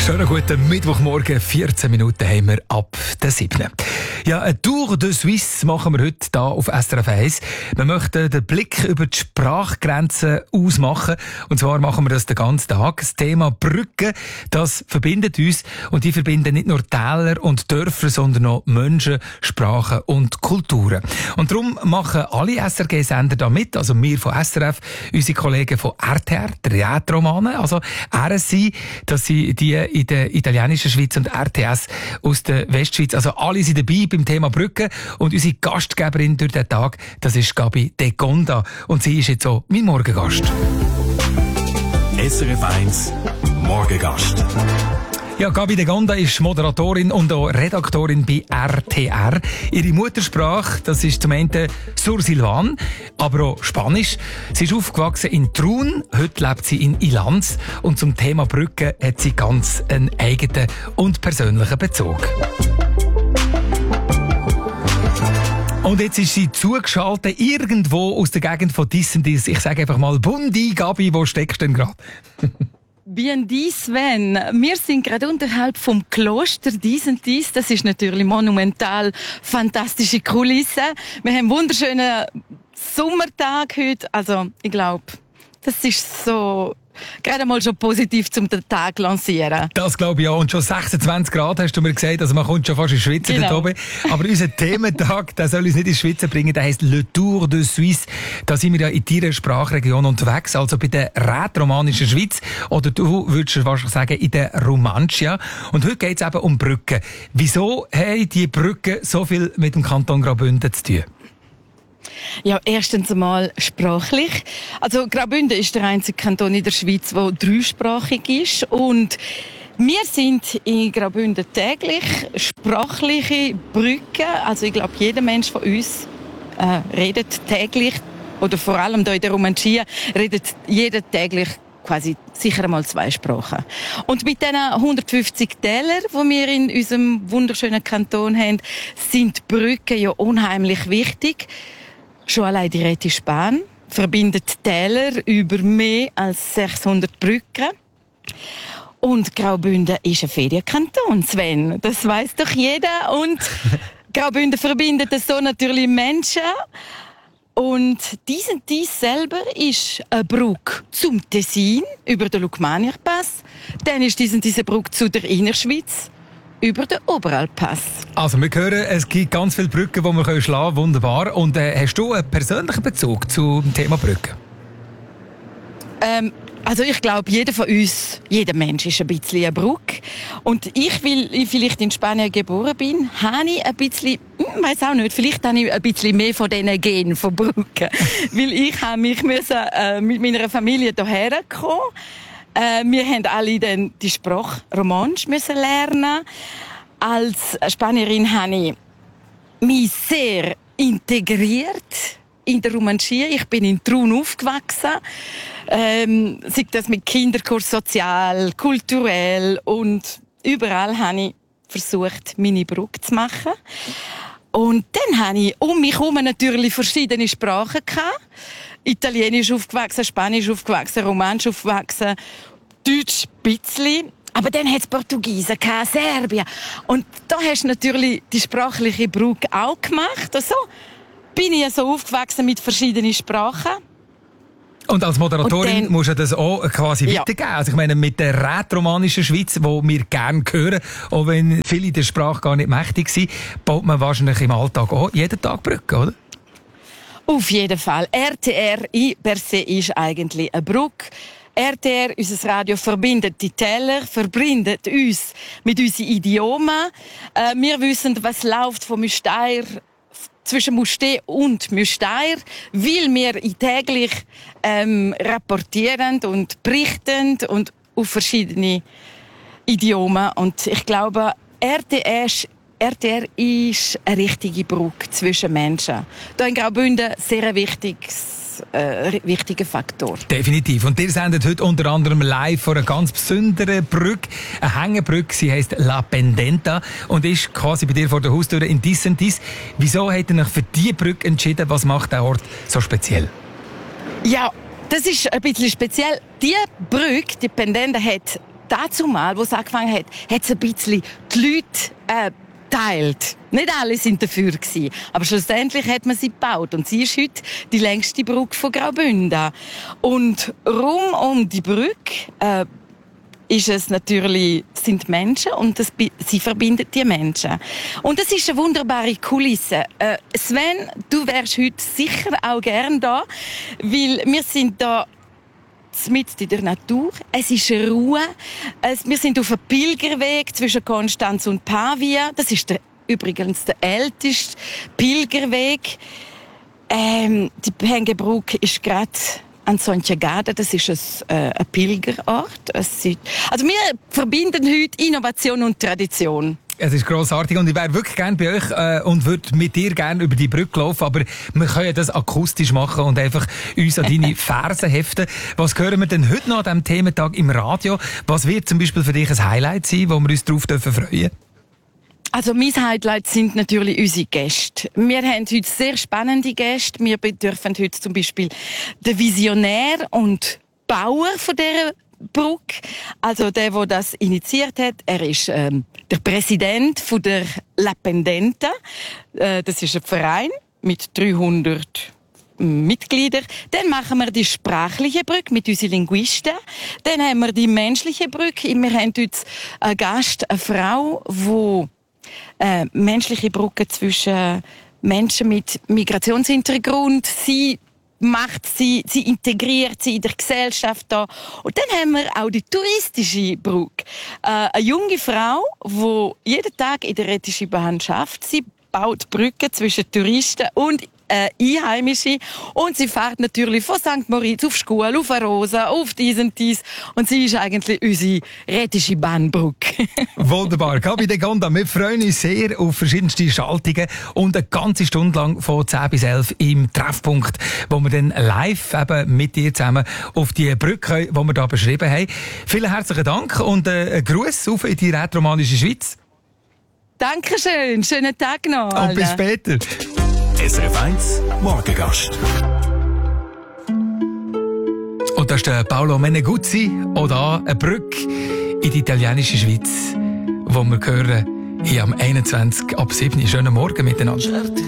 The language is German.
Schönen guten Mittwochmorgen, 14 Minuten haben wir ab der 7. Ja, eine Tour de Suisse machen wir heute hier auf SRF 1. Wir möchten den Blick über die Sprachgrenzen ausmachen. Und zwar machen wir das den ganzen Tag. Das Thema Brücken, das verbindet uns. Und die verbinden nicht nur Täler und Dörfer, sondern auch Menschen, Sprachen und Kulturen. Und darum machen alle SRG-Sender da mit. Also wir von SRF, unsere Kollegen von RTR, der Rätromanen, also RSI, das sind die in der italienischen Schweiz und RTS aus der Westschweiz. Also alle sind dabei beim Thema Brücken. Und unsere Gastgeberin durch den Tag, das ist Gabi De Gonda. Und sie ist jetzt so mein Morgengast. SRF 1 Morgengast. Ja, Gabi De Gonda ist Moderatorin und auch Redaktorin bei RTR. Ihre Muttersprache, das ist zum einen Sursilvan, aber auch Spanisch. Sie ist aufgewachsen in Trun, heute lebt sie in Ilanz und zum Thema Brücken hat sie ganz einen eigenen und persönlichen Bezug. Und jetzt ist sie zugeschaltet irgendwo aus der Gegend von Dissendis. Ich sage einfach mal Bundi, Gabi, wo steckst du denn gerade? Bien dies, Sven. Wir sind gerade unterhalb vom Kloster Dissendis. Das ist natürlich monumental, fantastische Kulisse. Wir haben einen wunderschönen Sommertag heute. Also, ich glaube, das ist so gerade mal schon positiv zum Tag lancieren. Das glaube ich auch. Und schon 26 Grad hast du mir gesagt, also man kommt schon fast in Schwitzen genau. dort oben. Aber unser Thementag, der soll uns nicht in Schwitzen bringen, der heisst Le Tour de Suisse. Da sind wir ja in deiner Sprachregion unterwegs, also bei der rätromanischen Schweiz. Oder du würdest wahrscheinlich sagen, in der Romancia. Und heute geht es eben um Brücken. Wieso haben die Brücken so viel mit dem Kanton Graubünden zu tun? Ja, erstens einmal sprachlich. Also Graubünden ist der einzige Kanton in der Schweiz, der dreisprachig ist. Und wir sind in Graubünden täglich sprachliche Brücken. Also ich glaube, jeder Mensch von uns redet täglich, oder vor allem hier in der Romancia, redet jeder täglich quasi sicher einmal 2 Sprachen. Und mit diesen 150 Tälern, die wir in unserem wunderschönen Kanton haben, sind Brücken ja unheimlich wichtig. Schon allein die Rätische Bahn verbindet Täler über mehr als 600 Brücken. Und Graubünden ist ein Ferienkanton, Sven. Das weiss doch jeder. Und Graubünden verbindet so natürlich Menschen. Und dies selber ist eine Brücke zum Tessin über den Lukmanier-Pass. Dann ist diese Brücke zu der Innerschweiz über den Oberalp-Pass. Also wir hören, es gibt ganz viele Brücken, die wir schlagen können. Wunderbar. Und hast du einen persönlichen Bezug zum Thema Brücken? Also ich glaube, jeder von uns, jeder Mensch ist ein bisschen eine Brücke. Und weil ich vielleicht in Spanien geboren bin, habe ich ein bisschen, weiss auch nicht, vielleicht habe ich ein bisschen mehr von diesen Genen von Brücken. Weil ich habe mich mit meiner Familie hierher kommen. Wir haben alle dann die Sprache Romansch müssen lernen. Als Spanierin habe ich mich sehr integriert in der Romancia. Ich bin in Trun aufgewachsen. Sei das mit Kinderkurs, sozial, kulturell und überall habe ich versucht, meine Brücke zu machen. Und dann habe ich um mich herum natürlich verschiedene Sprachen gehabt. Italienisch aufgewachsen, Spanisch aufgewachsen, Romanisch aufgewachsen, Deutsch ein bisschen. Aber dann hat es Portugiesen gehabt, Serbien. Und da hast du natürlich die sprachliche Brücke auch gemacht. Also bin ich so aufgewachsen mit verschiedenen Sprachen. Und als Moderatorin musst du das auch quasi weitergeben. Also ich meine, mit der rätromanischen Schweiz, die wir gerne hören, auch wenn viele der Sprache gar nicht mächtig sind, baut man wahrscheinlich im Alltag auch jeden Tag Brücken, oder? Auf jeden Fall. RTR per se ist eigentlich eine Brücke. RTR, unser Radio, verbindet die Täler, verbindet uns mit unseren Idiomen. Wir wissen, was läuft von Müstair, zwischen Muste und Müstair, weil wir täglich rapportieren und berichten und auf verschiedene Idiomen. Und ich glaube, RTR ist eine richtige Brücke zwischen Menschen. Hier in Graubünden sehr ein wichtiger Faktor. Definitiv. Und ihr sendet heute unter anderem live von einer ganz besonderen Brücke, eine Hängebrücke. Sie heisst La Pendenta und ist quasi bei dir vor der Haustür in Dissendis. Wieso habt ihr euch für diese Brücke entschieden? Was macht der Ort so speziell? Ja, das ist ein bisschen speziell. Die Brücke, die Pendenta, hat dazu mal, wo es angefangen hat, hat es ein bisschen die Leute teilt. Nicht alle sind dafür gewesen, aber schlussendlich hat man sie gebaut und sie ist heute die längste Brücke von Graubünden. Und rum um die Brücke ist es natürlich, sind Menschen und sie verbindet die Menschen. Und das ist eine wunderbare Kulisse. Sven, du wärst heute sicher auch gern da, weil wir sind da mitten in der Natur. Es ist Ruhe. Wir sind auf einem Pilgerweg zwischen Konstanz und Pavia. Das ist übrigens der älteste Pilgerweg. Die Hängebrücke ist gerade an Sontiagada. Das ist ein Pilgerort. Also wir verbinden heute Innovation und Tradition. Es ist grossartig und ich wäre wirklich gerne bei euch und würde mit dir gerne über die Brücke laufen, aber wir können ja das akustisch machen und einfach uns an deine Fersen heften. Was hören wir denn heute noch an diesem Thementag im Radio? Was wird zum Beispiel für dich ein Highlight sein, wo wir uns darauf freuen dürfen? Also mein Highlight sind natürlich unsere Gäste. Wir haben heute sehr spannende Gäste. Wir dürfen heute zum Beispiel den Visionär und Bauer von dieser Brücke, also der das initiiert hat, er ist der Präsident von der La Pendenta. Das ist ein Verein mit 300 Mitgliedern. Dann machen wir die sprachliche Brücke mit unseren Linguisten. Dann haben wir die menschliche Brücke. Wir haben heute einen Gast, eine Frau, die menschliche Brücke zwischen Menschen mit Migrationshintergrund, sie integriert sie in der Gesellschaft da. Und dann haben wir auch die touristische Brücke. Eine junge Frau, die jeden Tag in der Rätischen Bahn schafft. Sie baut Brücken zwischen Touristen und Einheimische. Und sie fährt natürlich von St. Moritz auf Schkuhl, auf Arosa, auf dies und dies. Und sie ist eigentlich unsere Rätische Bahnbrücke. Wunderbar. Gabi de Gonda, wir freuen uns sehr auf verschiedenste Schaltungen und eine ganze Stunde lang von 10 bis 11 im Treffpunkt, wo wir dann live eben mit dir zusammen auf die Brücke, die wir hier beschrieben haben. Vielen herzlichen Dank und einen Gruß auf in die rätoromanische Schweiz. Dankeschön. Schönen Tag noch. Und bis später. SRF 1 Morgengast. Und das ist der Paolo Meneguzzi, oder eine Brücke in die italienische Schweiz, wo wir hören hier am 21 ab 7. Schönen Morgen miteinander.